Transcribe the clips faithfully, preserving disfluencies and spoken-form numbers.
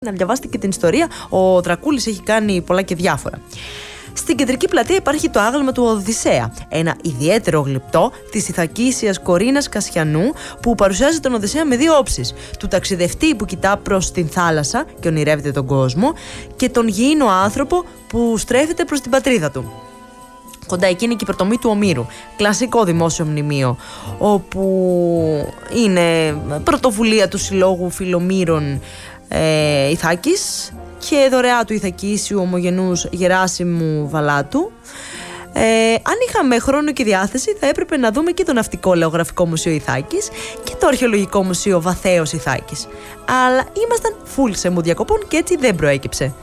Να διαβάσετε και την ιστορία. Ο Δρακούλης έχει κάνει πολλά και διάφορα. Στην κεντρική πλατεία υπάρχει το άγαλμα του Οδυσσέα, ένα ιδιαίτερο γλυπτό της Ιθακίσιας Κορίνας Κασιανού που παρουσιάζει τον Οδυσσέα με δύο όψεις: του ταξιδευτή που κοιτά προς την θάλασσα και ονειρεύεται τον κόσμο, και τον γήινο άνθρωπο που στρέφεται προς την πατρίδα του. Κοντά εκεί είναι και η πρωτομή του Ομήρου, κλασικό δημόσιο μνημείο, όπου είναι πρωτοβουλία του Συλλόγου Φιλομήρων ε, Ιθάκης και δωρεά του Ιθακίσιου Ομογενούς Γεράσιμου Βαλάτου. Ε, αν είχαμε χρόνο και διάθεση, θα έπρεπε να δούμε και το Ναυτικό Λεωγραφικό Μουσείο Ιθάκης και το Αρχαιολογικό Μουσείο Βαθέως Ιθάκης. Αλλά ήμασταν full σε μου διακοπών και έτσι δεν προέκυψε.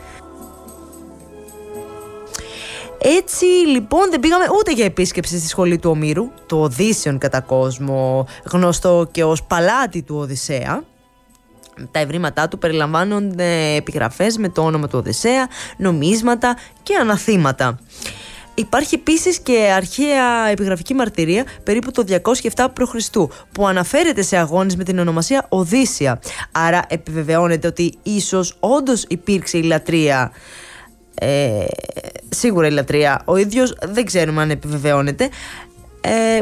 Έτσι λοιπόν δεν πήγαμε ούτε για επίσκεψη στη σχολή του Ομήρου, το Οδύσσιον κατά κόσμο, γνωστό και ως παλάτι του Οδυσσέα. Τα ευρήματά του περιλαμβάνουν επιγραφές με το όνομα του Οδυσσέα, νομίσματα και αναθήματα. Υπάρχει επίσης και αρχαία επιγραφική μαρτυρία περίπου το διακόσια επτά προ Χριστού που αναφέρεται σε αγώνες με την ονομασία Οδύσσια. Άρα επιβεβαιώνεται ότι ίσως όντως υπήρξε η λατρεία. Ε, σίγουρα η λατρεία. Ο ίδιος δεν ξέρουμε αν επιβεβαιώνεται. Ε,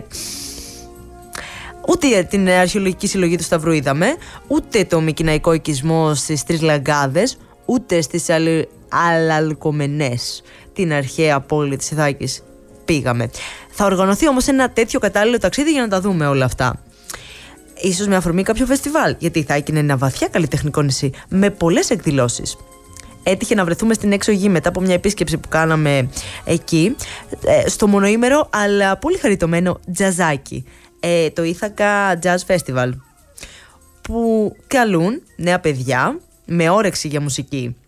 Ούτε την αρχαιολογική συλλογή του Σταυρού είδαμε, ούτε το Μικηναϊκό οικισμό στις Τρεις Λαγκάδες, ούτε στις Αλαλκομενές, την αρχαία πόλη της Ιθάκης, πήγαμε. Θα οργανωθεί όμως ένα τέτοιο κατάλληλο ταξίδι για να τα δούμε όλα αυτά. Ίσως με αφορμή κάποιο φεστιβάλ, γιατί η Ιθάκη είναι ένα βαθιά καλλιτεχνικό νησί με πολλές εκδηλώσεις. Έτυχε να βρεθούμε στην έξω γη μετά από μια επίσκεψη που κάναμε εκεί, στο μονοήμερο αλλά πολύ χαριτωμένο τζαζάκι. Ε, το Ήθακα Jazz Festival, που καλούν νέα παιδιά με όρεξη για μουσική.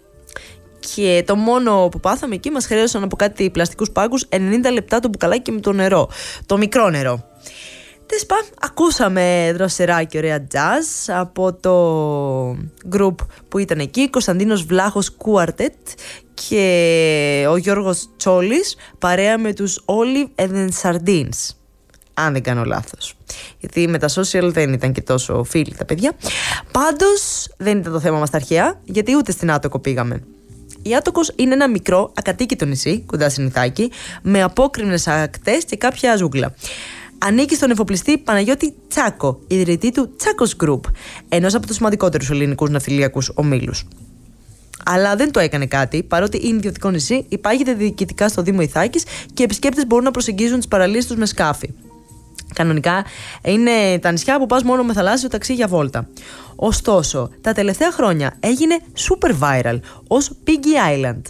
Και το μόνο που πάθαμε εκεί, μας χρέωσαν από κάτι πλαστικούς πάγκους ενενήντα λεπτά το μπουκαλάκι με το νερό, το μικρό νερό. Τεσπά, ακούσαμε δροσερά και ωραία jazz από το group που ήταν εκεί, Κωνσταντίνος Βλάχος Κουαρτέτ και ο Γιώργος Τσόλης, παρέα με τους Olive and Sardines, αν δεν κάνω λάθος, γιατί με τα social δεν ήταν και τόσο φίλοι τα παιδιά. Πάντως δεν ήταν το θέμα μας τα αρχαία, γιατί ούτε στην Άτοκο πήγαμε. Η Άτοκος είναι ένα μικρό ακατοίκητο νησί κοντά στην Ιθάκη, με απόκρημνες ακτές και κάποια ζούγκλα. Ανήκει στον εφοπλιστή Παναγιώτη Τσάκο, ιδρυτή του Τσάκος Group, ενός από τους σημαντικότερους ελληνικούς ναυτιλιακούς ομίλους. Αλλά δεν το έκανε κάτι, παρότι είναι ιδιωτικό νησί, υπάγεται διοικητικά στο Δήμο Ιθάκης και οι επισκέπτες μπορούν να προσεγγίζουν τις παραλίες τους με σκάφη. Κανονικά είναι τα νησιά που πας μόνο με θαλάσσιο ταξί για βόλτα. Ωστόσο, τα τελευταία χρόνια έγινε super viral ως Piggy Island.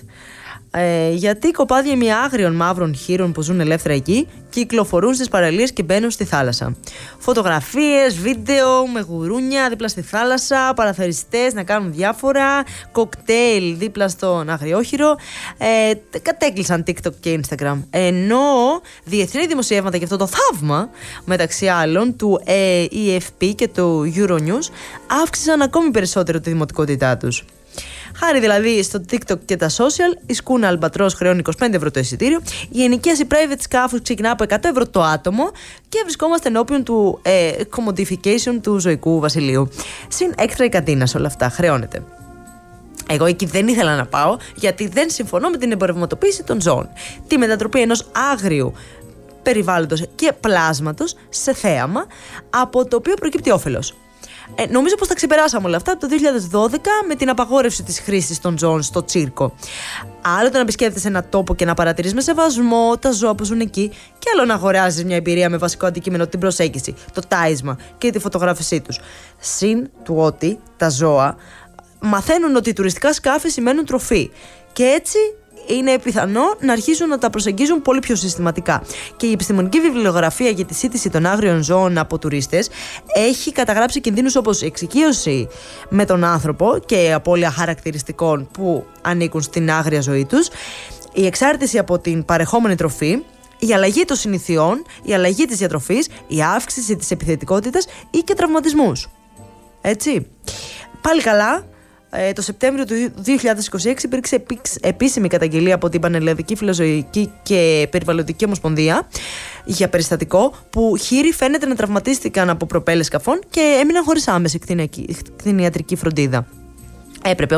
Ε, γιατί κοπάδια μη άγριων μαύρων χείρων που ζουν ελεύθερα εκεί κυκλοφορούν στις παραλίες και μπαίνουν στη θάλασσα. Φωτογραφίες, βίντεο με γουρούνια δίπλα στη θάλασσα, παραθεριστές να κάνουν διάφορα, κοκτέιλ δίπλα στον αγριόχειρο. Ε, κατέκλυσαν TikTok και Instagram. Ενώ διεθνή δημοσιεύματα για αυτό το θαύμα, μεταξύ άλλων του ε, ι εφ πι και του Euronews, αύξησαν ακόμη περισσότερο τη δημοτικότητά τους. Χάρη δηλαδή στο TikTok και τα social, η σκούνα Αλμπατρός χρεώνει είκοσι πέντε ευρώ το εισιτήριο, η ενοικίαση private σκάφους ξεκινά από εκατό ευρώ το άτομο και βρισκόμαστε ενώπιον του ε, commodification του ζωικού βασιλείου. Συν έξτρα η κατίνα σε όλα αυτά, χρεώνεται. Εγώ εκεί δεν ήθελα να πάω, γιατί δεν συμφωνώ με την εμπορευματοποίηση των ζώων. Τη μετατροπή ενός άγριου περιβάλλοντος και πλάσματος σε θέαμα, από το οποίο προκύπτει όφελος. Ε, νομίζω πως τα ξεπεράσαμε όλα αυτά από το δύο χιλιάδες δώδεκα με την απαγόρευση της χρήσης των ζώων στο τσίρκο. Άλλο το να επισκέπτεσαι ένα τόπο και να παρατηρείς με σεβασμό τα ζώα που ζουν εκεί, και άλλο να αγοράζεις μια εμπειρία με βασικό αντικείμενο την προσέγγιση, το τάισμα και τη φωτογράφησή τους. Συν του ότι τα ζώα μαθαίνουν ότι τουριστικά σκάφη σημαίνουν τροφή, και έτσι είναι πιθανό να αρχίσουν να τα προσεγγίζουν πολύ πιο συστηματικά. Και η επιστημονική βιβλιογραφία για τη σύντηση των άγριων ζώων από τουρίστες έχει καταγράψει κινδύνους όπως η εξοικείωση με τον άνθρωπο και απώλεια χαρακτηριστικών που ανήκουν στην άγρια ζωή τους, η εξάρτηση από την παρεχόμενη τροφή, η αλλαγή των συνηθιών, η αλλαγή της διατροφής, η αύξηση της επιθετικότητας ή και τραυματισμούς. Έτσι. Πάλι καλά. Ε, το Σεπτέμβριο του δύο χιλιάδες είκοσι έξι υπήρξε επίσημη καταγγελία από την Πανελλαδική Φιλοζωική και Περιβαλλοντική Ομοσπονδία για περιστατικό που χείροι φαίνεται να τραυματίστηκαν από προπέλες σκαφών και έμειναν χωρίς άμεση κτηνιατρική φροντίδα. Έπρεπε